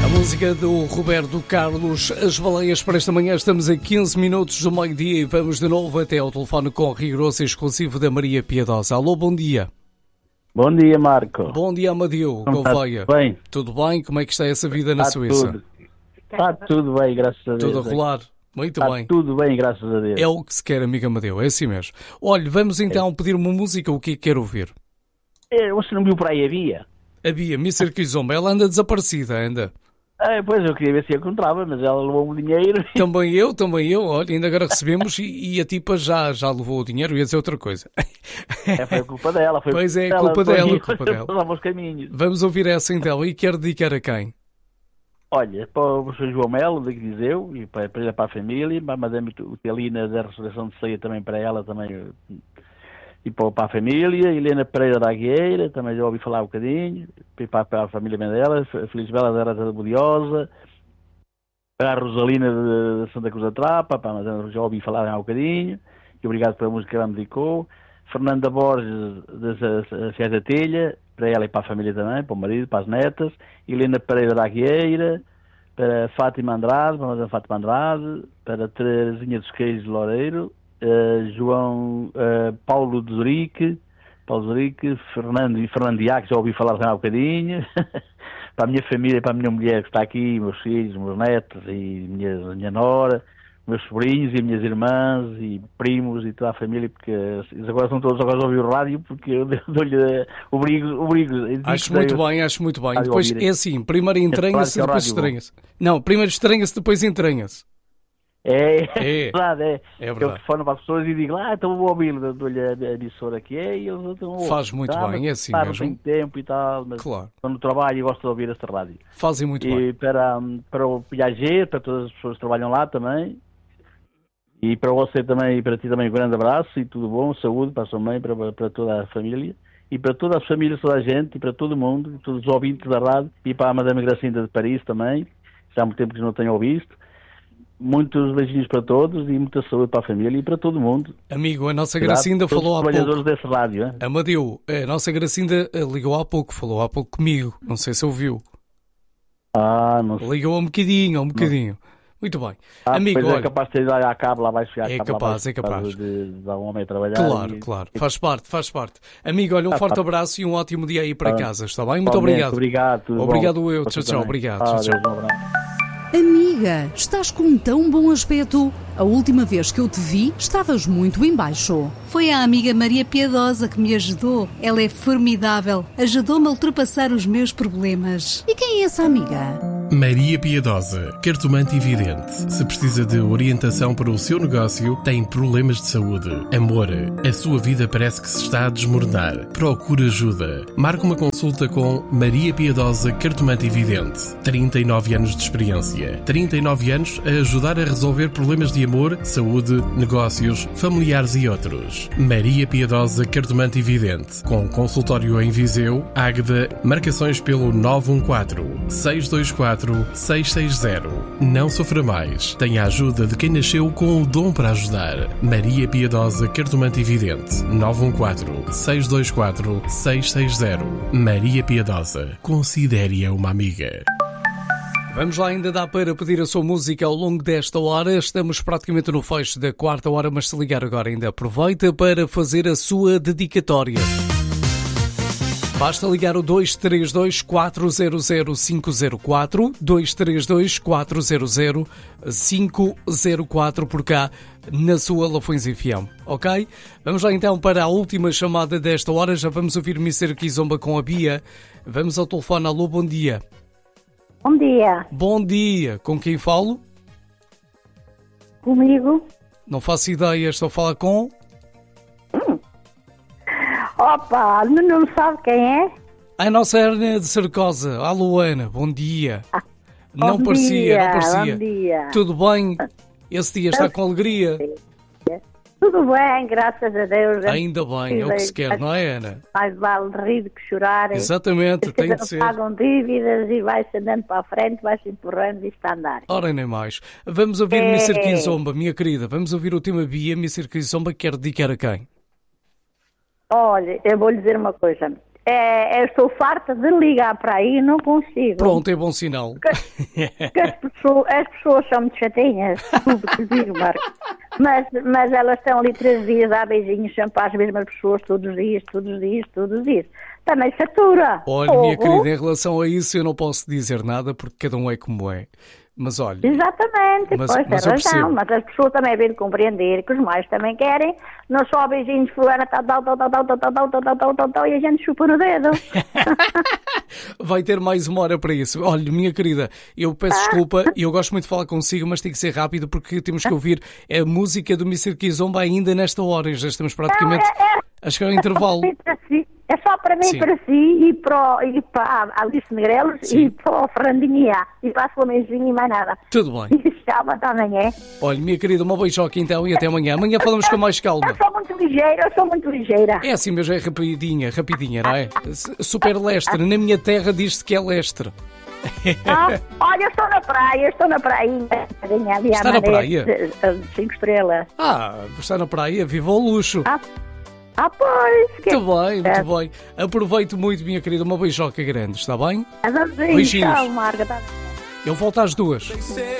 Música do Roberto Carlos, As Baleias. Para esta manhã estamos a 15 minutos do meio-dia e vamos de novo até ao telefone com o rigoroso exclusivo da Maria Piedosa. Alô, bom dia. Bom dia, Marco. Bom dia, Amadeu Gouveia. Tudo bem? Tudo bem? Como é que está essa vida na Suíça? Está tudo bem, graças a Deus. Tudo a rolar? Muito está bem. Está tudo bem, graças a Deus. É o que se quer, amigo Amadeu, é assim mesmo. Olha, vamos então pedir uma música, o que é que quer ouvir? Você não viu por aí a Bia? A Bia, Mr. Kizomba, ela anda desaparecida, anda. Pois, eu queria ver se a encontrava, mas ela levou o dinheiro. Também eu, olha, ainda agora recebemos e a tipa já levou o dinheiro, ia dizer outra coisa. Foi a culpa dela. Pois é, culpa dela. Os caminhos. Vamos ouvir essa então, e quer dedicar a quem? Olha, para o Sr. João Melo, de Viseu, e para a família, para a Madame Telina da Ressurreição de Ceia, também para ela, também, e para a família, Helena Pereira da Agueira, também já ouvi falar um bocadinho, e para a família dela, Feliz Bela da Rata da Budiosa, para a Rosalina de Santa Cruz da Trapa, já ouvi falar um bocadinho, e obrigado pela música que ela me dedicou, Fernanda Borges, da Fies da Telha, para ela e para a família também, para o marido, para as netas, Helena Pereira da Agueira, para Fátima Andrade, para a Madame Fátima Andrade, para Terezinha dos Queijos de Loureiro, Paulo Zurique, Fernando Diaco, já ouvi falar há um bocadinho, para a minha família, para a minha mulher que está aqui, meus filhos, meus netos e minha nora, meus sobrinhos e minhas irmãs e primos e toda a família, porque eles agora são todos agora a ouvir o rádio, porque eu dou-lhe obrigo. Acho muito bem. Depois é assim, primeiro entranha-se, depois estranha-se. Não, primeiro estranha-se, depois entranha-se. É verdade. É verdade. Eu telefono para as pessoas e digo, então vou ouvir, dou-lhe a emissora que é, e eles estão a ouvir. Faz muito bem, é assim mesmo. Não tenho tempo e tal, mas claro. Estou no trabalho e gosto de ouvir esta rádio. Fazem muito bem. E para o Piaget, para todas as pessoas que trabalham lá também, e para você também, e para ti também um grande abraço e tudo bom, saúde para a sua mãe, para toda a família, e para todas as famílias, toda a gente, e para todo mundo, e todos os ouvintes da rádio, e para a Madame Gracinda de Paris também, já há muito tempo que não tenho ouvido. Muitos beijinhos para todos e muita saúde para a família e para todo mundo. Amigo, a nossa Gracinda falou há pouco. Trabalhadores desse rádio, hein? Amadeu, a nossa Gracinda ligou há pouco, falou há pouco comigo. Não sei se ouviu. Não sei. Ligou um bocadinho. Muito bem. Amigo, pois olha, é capaz de ir à cabo, lá vai chegar. É capaz. De dar um homem a trabalhar. Claro. Faz parte. Amigo, olha, um forte abraço e um ótimo dia aí para casa, está bem? Muito obrigado. Obrigado eu. Tchau. Obrigado. Tchau. Amiga, estás com um tão bom aspecto. A última vez que eu te vi, estavas muito em baixo. Foi a amiga Maria Piedosa que me ajudou. Ela é formidável. Ajudou-me a ultrapassar os meus problemas. E quem é essa amiga? Maria Piedosa, cartomante e vidente. Se precisa de orientação para o seu negócio, tem problemas de saúde, amor, a sua vida parece que se está a desmoronar. Procure ajuda. Marque uma consulta com Maria Piedosa, cartomante e vidente. 39 anos de experiência. 39 anos a ajudar a resolver problemas de amor, saúde, negócios, familiares e outros. Maria Piedosa, cartomante e vidente. Com consultório em Viseu, Águeda, marcações pelo 914-624-660. Não sofra mais. Tenha a ajuda de quem nasceu com o dom para ajudar. Maria Piedosa, cartomante e vidente. 914-624-660. Maria Piedosa. Considere-a uma amiga. Vamos lá, ainda dá para pedir a sua música ao longo desta hora. Estamos praticamente no fecho da quarta hora, mas se ligar agora ainda aproveita para fazer a sua dedicatória. Basta ligar o 232-400-504, 232-400-504 por cá na sua Lafões FM, ok? Vamos lá então para a última chamada desta hora. Já vamos ouvir Mr. Kizomba com a Bia. Vamos ao telefone. Alô, bom dia. Bom dia. Bom dia. Com quem falo? Comigo. Não faço ideia. Estou a falar com... Opa, não sabe quem é? A nossa Ana de Sarcosa. Alô, Ana. Bom dia. Não parecia. Bom dia. Tudo bem? Esse dia está com alegria? Tudo bem, graças a Deus. Ainda bem, é o que se quer, não é, Ana? Mais vale rir do que chorar. Exatamente, tem de ser. Pagam dívidas e vai-se andando para a frente, vai-se empurrando e está a andar. Ora, nem mais. Vamos ouvir Mr. Kizomba, minha querida. Vamos ouvir o tema Bia. Mr. Kizomba quer dedicar a quem? Olha, eu vou lhe dizer uma coisa. eu estou farta de ligar para aí e não consigo. Pronto, é bom sinal. Que as pessoas são muito chatinhas, tudo que digo, Marco. Mas elas estão ali 3 dias a dar beijinhos sempre para as mesmas pessoas, todos os dias. Também satura. Olha, minha querida, em relação a isso eu não posso dizer nada porque cada um é como é. Mas olha... Exatamente, mas tem eu razão. percebo. Mas as pessoas também devem compreender que os mais também querem, não só beijinhos fulana, tal, e a gente chupa no dedo. Vai ter mais uma hora para isso. Olha, minha querida, eu peço desculpa, eu gosto muito de falar consigo, mas tem que ser rápido porque temos que ouvir a música do Mr. Kizomba ainda nesta hora. Já estamos praticamente a chegar ao intervalo. É só para mim, para si e para a Alice Negrelos e para o Fernandinha e para a Flamenguinha e mais nada. Tudo bem. E tchau, até amanhã. Olha, minha querida, uma beijoca então e até amanhã. Amanhã falamos com mais calma. Eu sou muito ligeira. É assim mesmo, é rapidinha, não é? Super lestre. Na minha terra diz-se que é lestre. Olha, eu estou na praia. Ali Está na praia? 5 estrelas. Está na praia, viva o luxo. Pois. Muito bem. Aproveito muito, minha querida, uma beijoca grande, está bem? Beijinhos. Eu volto às 2.